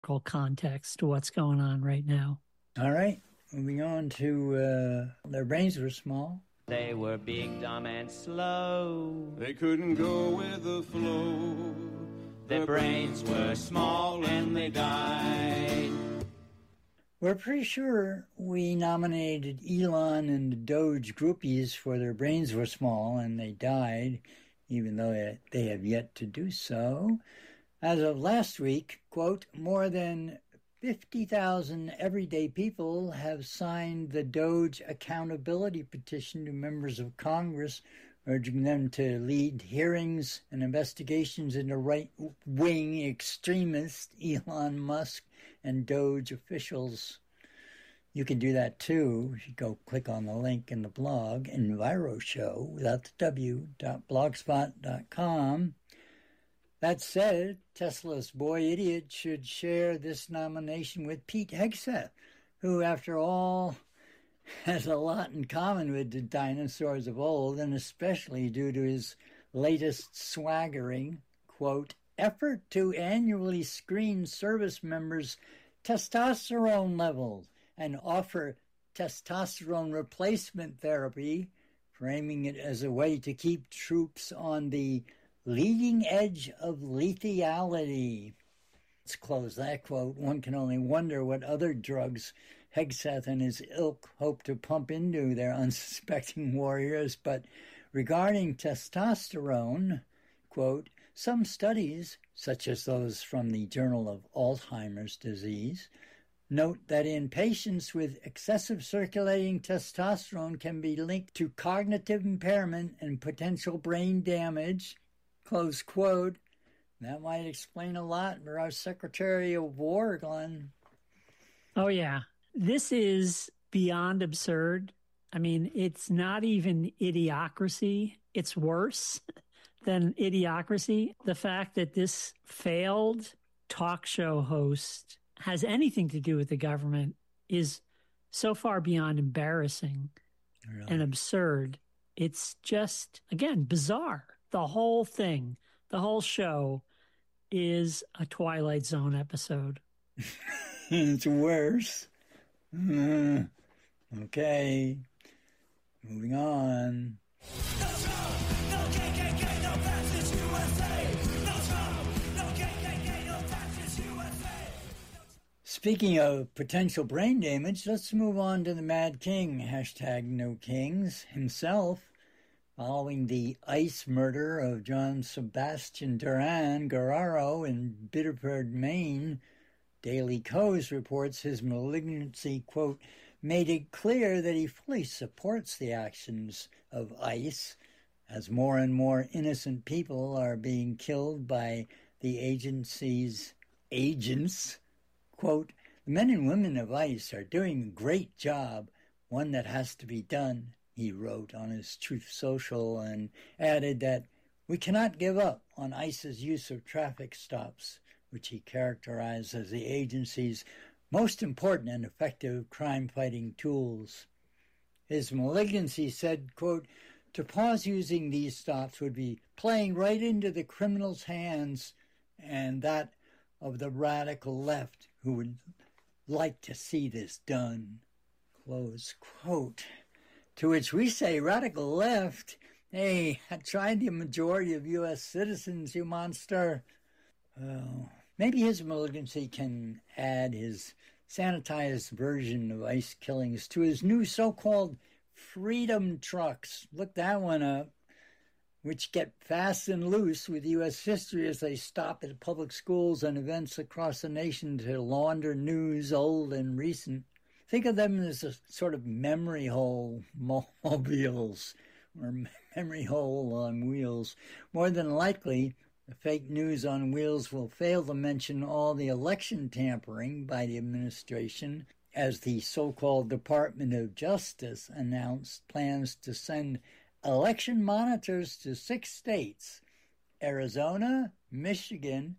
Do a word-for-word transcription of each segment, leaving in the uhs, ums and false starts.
context to what's going on right now. All right, moving on to uh, their brains were small. They were big, dumb, and slow. They couldn't go with the flow. Their brains were small and they died. We're pretty sure we nominated Elon and the Doge groupies for their brains were small and they died, even though they have yet to do so. As of last week, quote, more than fifty thousand everyday people have signed the Doge accountability petition to members of Congress, urging them to lead hearings and investigations into right-wing extremists, Elon Musk, and Doge officials. You can do that too if you go click on the link in the blog, EnviroShow, without the W, dot blogspot dot com. That said, Tesla's boy idiot should share this nomination with Pete Hegseth, who, after all, has a lot in common with the dinosaurs of old, and especially due to his latest swaggering, quote, effort to annually screen service members' testosterone levels and offer testosterone replacement therapy, framing it as a way to keep troops on the leading edge of lethality. Let's close that quote. One can only wonder what other drugs Hegseth and his ilk hope to pump into their unsuspecting warriors. But regarding testosterone, quote, some studies, such as those from the Journal of Alzheimer's Disease, note that in patients with excessive circulating testosterone can be linked to cognitive impairment and potential brain damage, close quote. That might explain a lot for our Secretary of War, Glenn. Oh, yeah. This is beyond absurd. I mean, it's not even idiocracy. It's worse than idiocracy. The fact that this failed talk show host has anything to do with the government is so far beyond embarrassing really? and absurd. It's just, again, bizarre. The whole thing, the whole show is a Twilight Zone episode. It's worse. Uh, okay. Moving on. No Trump, no K K K, no fascist U S A. No Trump, no K K K, no fascist U S A. Speaking of potential brain damage, let's move on to the Mad King, hashtag no kings, himself. Following the ICE murder of John Sebastian Duran Guerrero in Biddeford, Maine, Daily Kos reports his malignancy, quote, made it clear that he fully supports the actions of ICE as more and more innocent people are being killed by the agency's agents. Quote, the men and women of ICE are doing a great job, one that has to be done, he wrote on his Truth Social, and added that we cannot give up on ICE's use of traffic stops, which he characterized as the agency's most important and effective crime-fighting tools. His malignancy said, quote, to pause using these stops would be playing right into the criminals' hands and that of the radical left who would like to see this done, close quote. To which we say, radical left, hey, try the majority of U S citizens, you monster. Well, maybe his malignancy can add his sanitized version of ICE killings to his new so-called freedom trucks. Look that one up. Which get fast and loose with U S history as they stop at public schools and events across the nation to launder news old and recent. Think of them as a sort of memory hole mobiles, or memory hole on wheels. More than likely, the fake news on wheels will fail to mention all the election tampering by the administration, as the so-called Department of Justice announced plans to send election monitors to six states, Arizona, Michigan,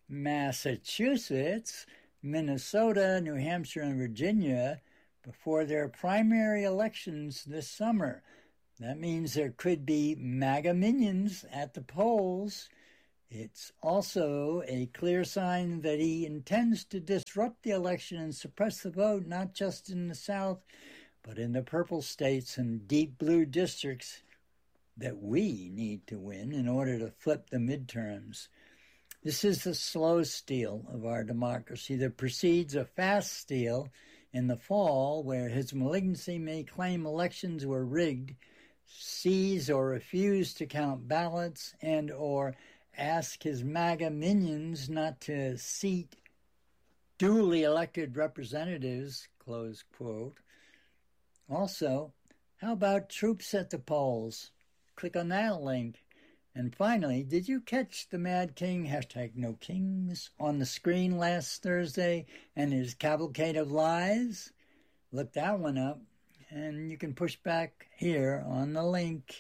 Massachusetts, Minnesota, New Hampshire, and Virginia before their primary elections this summer. That means there could be MAGA minions at the polls. It's also a clear sign that he intends to disrupt the election and suppress the vote, not just in the South, but in the purple states and deep blue districts that we need to win in order to flip the midterms. This is the slow steal of our democracy that precedes a fast steal in the fall, where his malignancy may claim elections were rigged, seize or refuse to count ballots, and or ask his MAGA minions not to seat duly elected representatives, close quote. Also, how about troops at the polls? Click on that link. And finally, did you catch the Mad King, hashtag no kings, on the screen last Thursday and his cavalcade of lies? Look that one up, and you can push back here on the link.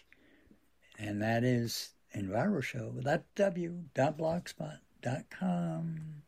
And that is EnviroShow dot w dot blogspot dot com.